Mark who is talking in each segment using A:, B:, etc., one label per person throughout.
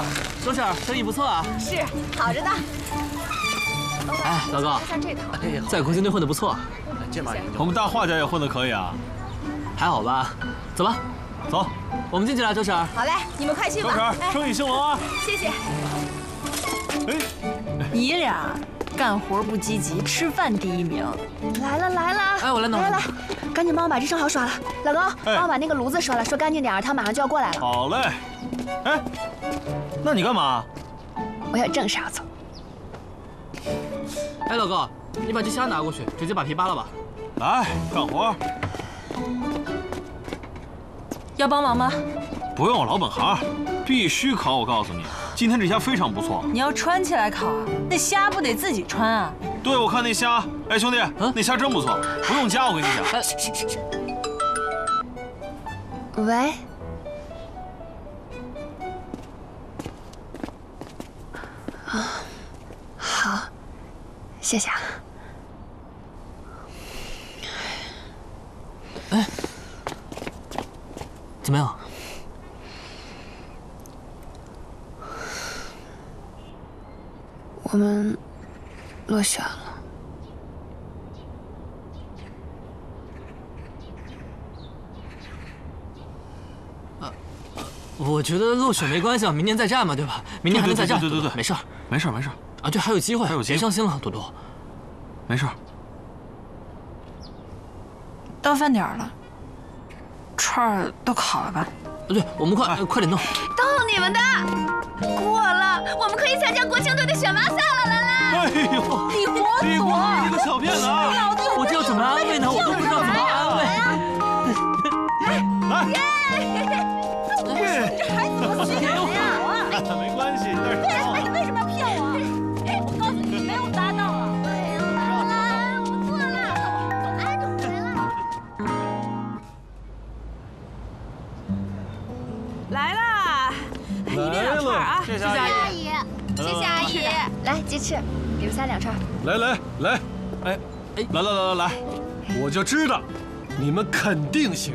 A: 周婶，生意不错啊。
B: 是，好着呢。
A: 哎，老高，
B: 像这套，
A: 在国青队混得不错。
C: 我们大画家也混得可以啊。
A: 还好吧？走吧，走，我们进去了，周婶。
B: 好嘞，你们快去吧。
C: 周婶，生意兴隆啊！
B: 谢谢。
C: 哎，
D: 你俩干活不积极，吃饭第一名。
B: 来了来了，
A: 哎，我来弄。
B: 来，赶紧帮我把这生蚝刷了。老高，帮我把那个炉子刷了，说干净点，他马上就要过来了。
C: 好嘞。哎，那你干嘛？
B: 我要正啥走？
A: 哎，老高，你把这虾拿过去，直接把皮扒了吧。
C: 来，干活。
D: 要帮忙吗？
C: 不用，老本行，必须烤。我告诉你，今天这虾非常不错。
D: 你要穿起来烤啊？那虾不得自己穿啊？
C: 对，我看那虾，哎，兄弟，那虾真不错，不用夹，我跟你讲。
B: 喂。啊，好，谢谢啊。
A: 哎，怎么样？
B: 我们落选了。
A: 我觉得落选没关系，明年再战嘛，对吧？明年还能再战。
C: 对，
A: 没事儿，
C: 没事
A: 啊，对，还有机会，
C: 还有机会，
A: 别伤心了，多多。
C: 没事。
D: 到饭点了，串儿都烤了吧？
A: 对，我们快点弄。
B: 都你们的，过了，我们可以参加国青队的选拔赛了，兰兰。
C: 哎呦，
D: 李国
C: 你个小骗子啊！
A: 我这要怎么安慰呢？我都不知道怎么安慰。
C: 来，
D: 这孩子不学好呀！
C: 没关系，但是
D: 为什么要骗我？我告诉你，没有搭档了。
B: 兰兰，我错了，我按着回来了。
D: 来啦！一人两串啊！
C: 谢谢
B: 阿姨，谢谢阿姨。来，鸡翅，你们仨2串。
C: 来，哎，来，我就知道，你们肯定行。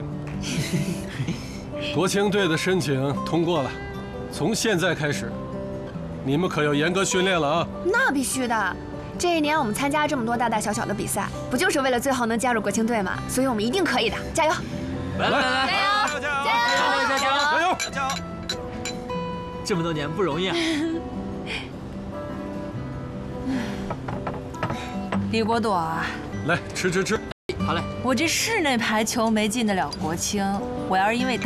C: 国青队的申请通过了，从现在开始，你们可要严格训练了啊！
B: 那必须的。这一年我们参加这么多大大小小的比赛，不就是为了最后能加入国青队吗？所以我们一定可以的，加油！
A: 来，
C: 加油！
A: 这么多年不容易啊。
D: 李国朵啊，
C: 来吃。
A: 好嘞。
D: 我这室内排球没进得了国青，我要是因为打